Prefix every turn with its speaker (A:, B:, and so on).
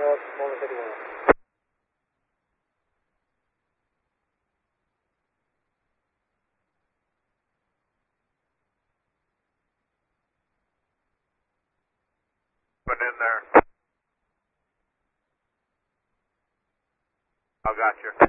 A: Moment 51.
B: Put in there. I got you.